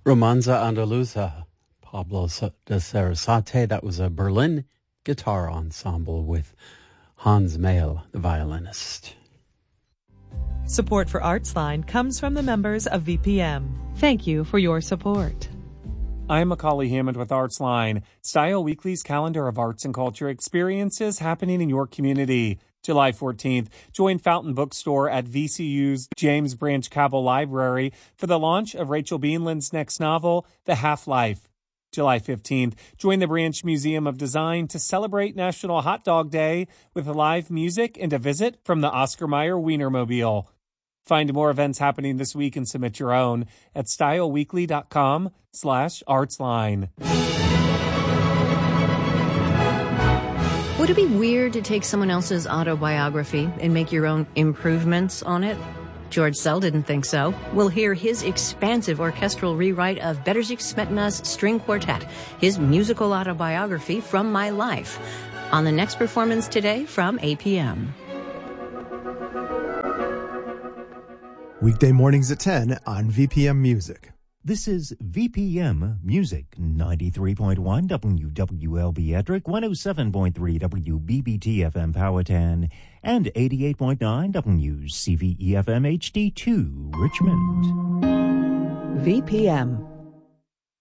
Romanza Andaluza, Pablo de Sarasate. That was a Berlin guitar ensemble with Hans Mehl, the violinist. Support for Artsline comes from the members of VPM. Thank you for your support. I'm Macaulay Hammond with Artsline, Style Weekly's calendar of arts and culture experiences happening in your community. July 14th, join Fountain Bookstore at VCU's James Branch Cabell Library for the launch of Rachel Beanland's next novel, The Half-Life. July 15th, join the Branch Museum of Design to celebrate National Hot Dog Day with live music and a visit from the Oscar Mayer Wienermobile. Find more events happening this week and submit your own at styleweekly.com/artsline. Would it be weird to take someone else's autobiography and make your own improvements on it? George Sell didn't think so. We'll hear his expansive orchestral rewrite of Bedřich Smetana's String Quartet, his musical autobiography from my life, on the next performance today from APM. Weekday mornings at 10 on VPM Music. This is VPM Music, 93.1 WWLB Ettrick, 107.3 WBBT FM Powhatan, and 88.9 WCVE FM HD2 Richmond. VPM.